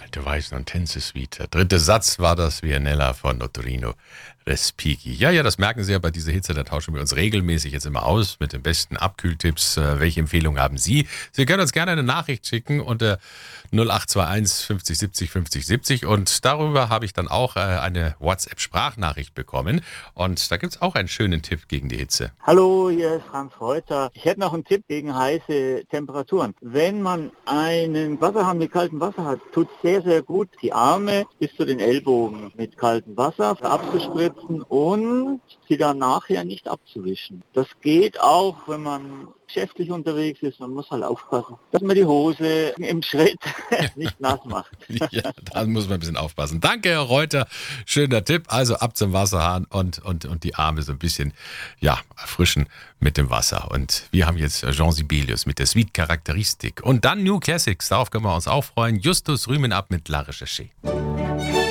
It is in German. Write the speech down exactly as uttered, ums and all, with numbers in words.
Du weißt noch, Tänze-Suite. Der dritte Satz war das Vianella von Ottorino Respighi. Ja, ja, das merken Sie ja bei dieser Hitze, da tauschen wir uns regelmäßig jetzt immer aus mit den besten Abkühltipps. Äh, welche Empfehlung haben Sie? Sie können uns gerne eine Nachricht schicken unter null acht zwei eins fünfzig siebzig fünfzig siebzig und darüber habe ich dann auch äh, eine WhatsApp-Sprachnachricht bekommen und da gibt es auch einen schönen Tipp gegen die Hitze. Hallo, hier ist Franz Reuter. Ich hätte noch einen Tipp gegen heiße Temperaturen. Wenn man einen Wasserhahn mit kaltem Wasser hat, tut es sehr, sehr gut, die Arme bis zu den Ellbogen mit kaltem Wasser abzuspritzen und sie dann nachher nicht abzuwischen. Das geht auch, wenn man geschäftlich unterwegs ist. Man muss halt aufpassen, dass man die Hose im Schritt nicht nass macht. Ja, da muss man ein bisschen aufpassen. Danke, Herr Reuter. Schöner Tipp. Also ab zum Wasserhahn und, und, und die Arme so ein bisschen ja, erfrischen mit dem Wasser. Und wir haben jetzt Jean Sibelius mit der Suite Charakteristik. Und dann New Classics. Darauf können wir uns auch freuen. Justus Rümen ab mit La Recherche.